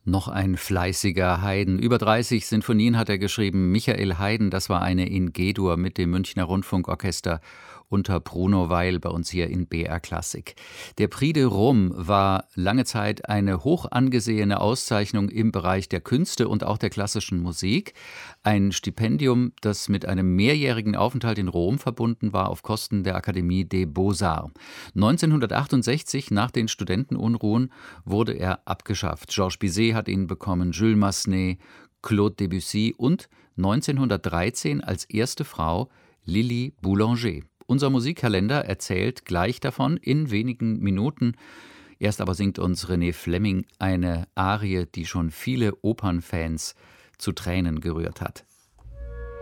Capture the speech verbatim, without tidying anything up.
Noch ein fleißiger Haydn. Über dreißig Sinfonien hat er geschrieben. Michael Haydn, das war eine in G-Dur mit dem Münchner Rundfunkorchester unter Bruno Weil bei uns hier in B R Klassik. Der Prix de Rome war lange Zeit eine hoch angesehene Auszeichnung im Bereich der Künste und auch der klassischen Musik. Ein Stipendium, das mit einem mehrjährigen Aufenthalt in Rom verbunden war auf Kosten der Akademie des Beaux-Arts. neunzehnhundertachtundsechzig, nach den Studentenunruhen, wurde er abgeschafft. Georges Bizet hat ihn bekommen, Jules Massenet, Claude Debussy und neunzehnhundertdreizehn als erste Frau Lili Boulanger. Unser Musikkalender erzählt gleich davon in wenigen Minuten. Erst aber singt uns René Fleming eine Arie, die schon viele Opernfans zu Tränen gerührt hat.